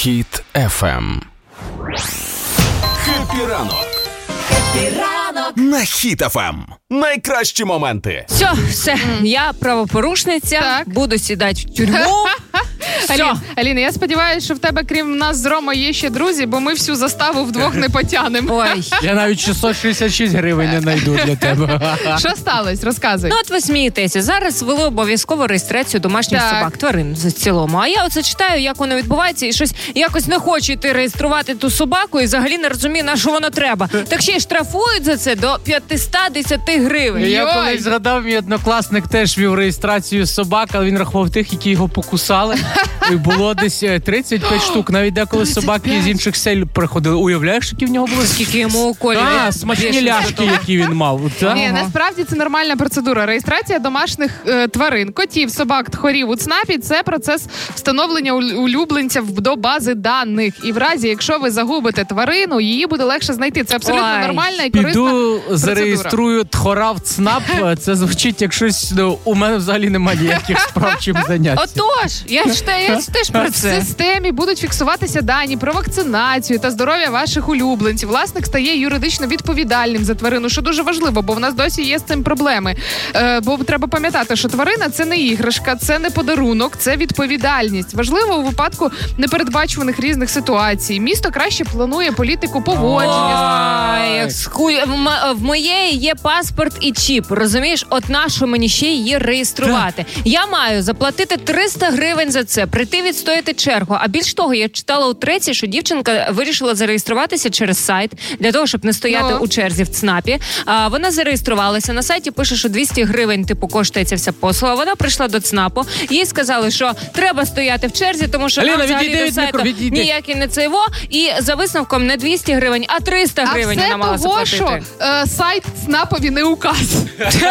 Хіт FM. Хеппі ранок. Хеппі ранок. На Хіт FM. Найкращі моменти. Все, я правопорушниця, Так. буду сідати в тюрму. Аліна, я сподіваюся, що в тебе, крім нас з Ромою, є ще друзі, бо ми всю заставу вдвох не потянемо. Ой. Я навіть 666 гривень не знайду для тебе. Що сталося? Розказуй. Ну от ви смієтеся, зараз ввели обов'язкову реєстрацію домашніх Так. собак, тварин в цілому. А я оце читаю, як воно відбувається, і щось якось не хочу йти реєструвати ту собаку, і взагалі не розумію, на що воно треба. Так ще й штрафують за це до 510 гривень. Я Йой. колись згадав, мій однокласник теж вів реєстрацію собак, але він рахував тих, які його покусали. І було десь 35 штук. Навіть деколи собаки з інших сель приходили. Уявляєш, які в нього були? Скільки йому уколів? Смачні ляшки, які він мав. Ні, насправді це нормальна процедура. Реєстрація домашніх тварин, котів, собак, тхорів у ЦНАПі – це процес встановлення улюбленців до бази даних. І в разі, якщо ви загубите тварину, її буде легше знайти. Це абсолютно Ой. нормальна і корисна Піду процедура. зареєструю тхора в ЦНАП. Це звучить як щось, у мене взагалі немає ніяких справ чим зайнятися. Отож, я ж теж про В це. системі будуть фіксуватися дані про вакцинацію та здоров'я ваших улюбленців. Власник стає юридично відповідальним за тварину, що дуже важливо, бо в нас досі є з цим проблеми. Бо треба пам'ятати, що тварина – це не іграшка, це не подарунок, це відповідальність. Важливо у випадку непередбачуваних різних ситуацій. Місто краще планує політику поводження. Ой, як в моєї є паспорт і чіп, розумієш? От нащо мені ще її реєструвати? Я маю заплатити 300 гривень за це, прийти відстояти чергу. А більш того, я читала у треці, що дівчинка вирішила зареєструватися через сайт, для того, щоб не стояти у черзі в ЦНАПі. Вона зареєструвалася, на сайті пише, що 200 гривень, коштує ця вся послуга. Вона прийшла до ЦНАПу, їй сказали, що треба стояти в черзі, тому що Аліна, там взагалі відійди до від сайту відійди. ніякий не цейво. І за висновком не 200 гривень, а 300 гривень вона мала того, заплатити. що сайт ЦНАПові не указ.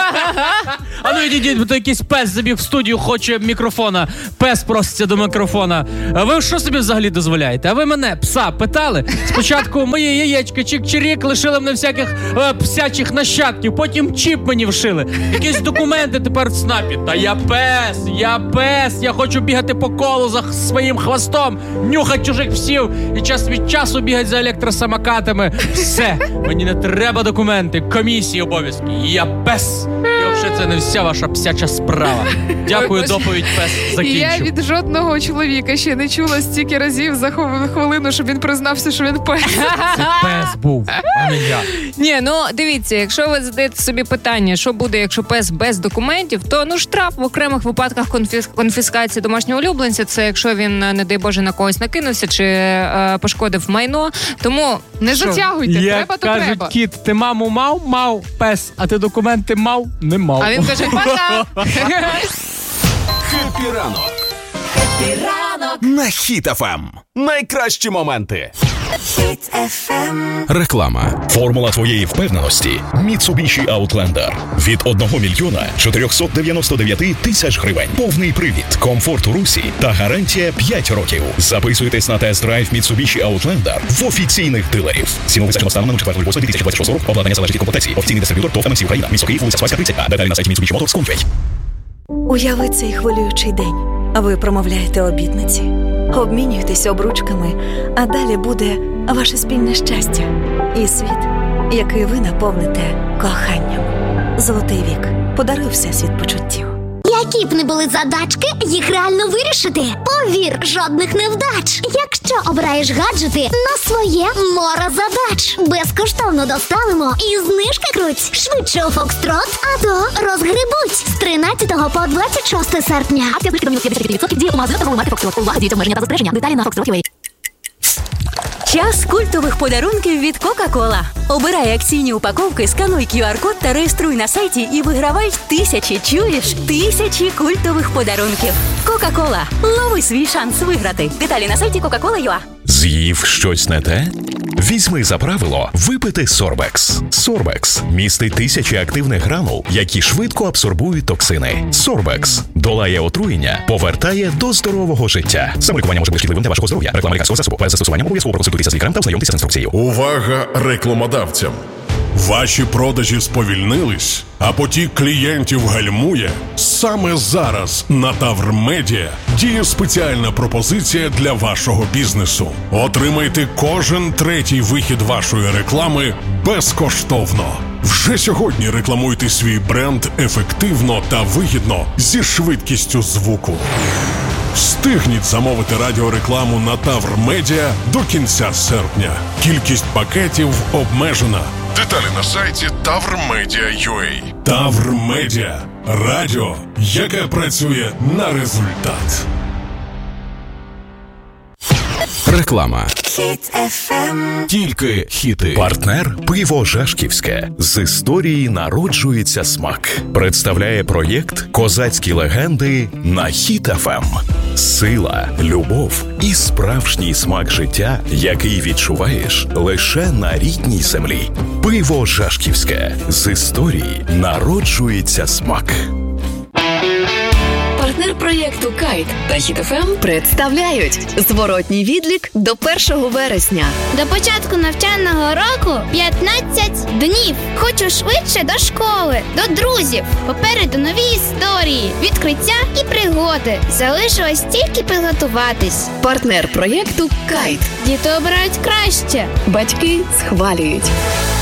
А ну відійдіть, бо то якийсь пес забіг в студію, хоче мікрофона. Пес проситься до мікрофона. А ви що собі взагалі дозволяєте? А ви мене, пса, питали? Спочатку мої яєчка чик-чирік лишили мене всяких псячих нащадків, потім чіп мені вшили. Якісь документи тепер в ЦНАПі. Та я пес, я хочу бігати по колу за своїм хвостом, нюхати чужих псів і час від часу бігати за електросамокатами. Все, мені не треба документи, комісії, обов'язки. Я пес. І взагалі це не вся ваша псяча справа. Дякую, доповідь пес І закінчив. я від жодного чоловіка ще не чула стільки разів за хвилину, щоб він признався, що він пес. Це пес був, а не я. Ні, ну дивіться, якщо ви задаєте собі питання, що буде, якщо пес без документів, то штраф в окремих випадках конфіскації домашнього улюбленця, це якщо він, не дай Боже, на когось накинувся чи пошкодив майно. Тому Не затягуйте, Як треба, то кажуть, треба. кіт, ти маму мав? Мав, пес. А ти документи мав? Не мав. А він каже, пока. Хеппі ранок. Хеппі ранок. На Хіт FM. Найкращі моменти. Хіт FM. Реклама. Формула твоєї впевненості – Mitsubishi Outlander. Від 1 мільйона 499 тисяч гривень. Повний привід, комфорт у русі та гарантія 5 років. Записуйтесь на тест-драйв Mitsubishi Outlander в офіційних дилерів. Ціну визначено станом на 4.08.2026 року. Обладнання залежить від комплектації. Офіційний дистриб'ютор ТОВ МС Україна. Місто Київ, вулиця Сваська, 30А. Деталі на сайті Mitsubishi Motors.com.ua. Уяви цей хвилюючий день. Ви промовляєте обітниці, обмінюєтесь обручками, а далі буде ваше спільне щастя і світ, який ви наповните коханням. Золотий вік. Подаруй всесвіт почуттів. Які б не були задачки, їх реально вирішити. Повір, жодних невдач. Якщо обираєш гаджети на своє море задач. Безкоштовно доставимо і знижки круть. Швидше у Фокстрот, а то розгребуть. З 13 по 26 серпня. Акція знижки до мінус 50% діє у магазинах торгової марки Фокстрот. Увага, діють обмеження та застереження. Деталі на Фокстрот.ua. Час культових подарунків від Кока-Кола. Обирай акційні упаковки, скануй QR-код та реєструй на сайті і вигравай тисячі культових подарунків. Кока-Кола. Лови свій шанс виграти. Деталі на сайті Coca-Cola.ua. З'їв щось не те? Візьми за правило випити Сорбекс. Сорбекс містить тисячі активних гранул, які швидко абсорбують токсини. Сорбекс долає отруєння, повертає до здорового життя. Самолікування може бути шкідливим для вашого здоров'я. Реклама лікарського засобу. Перед застосуванням обов'язково проконсультуйтеся з лікарем та ознайомтеся з інструкцією. Увага рекламодавцям! Ваші продажі сповільнились, а потік клієнтів гальмує? Саме зараз на Тавр Медіа діє спеціальна пропозиція для вашого бізнесу. Отримайте кожен третій вихід вашої реклами безкоштовно. Вже сьогодні рекламуйте свій бренд ефективно та вигідно зі швидкістю звуку. Встигніть замовити радіорекламу на Тавр Медіа до кінця серпня. Кількість пакетів обмежена. Деталі на сайті tavrmedia.ua. Тавр Медіа. Радіо, яке працює на результат. Реклама. Тільки хіти. Партнер «Пиво Жашківське». З історії народжується смак. Представляє проєкт «Козацькі легенди» на Хіт ФМ. Сила, любов і справжній смак життя, який відчуваєш лише на рідній землі. «Пиво Жашківське». З історії народжується смак. Партнер проєкту «Кайт» та Хіт ФМ представляють зворотній відлік до 1 вересня. До початку навчального року 15 днів. Хочу швидше до школи, до друзів. Попереду нові історії, відкриття і пригоди. Залишилось тільки підготуватись. Партнер проєкту «Кайт». Діти обирають краще. Батьки схвалюють.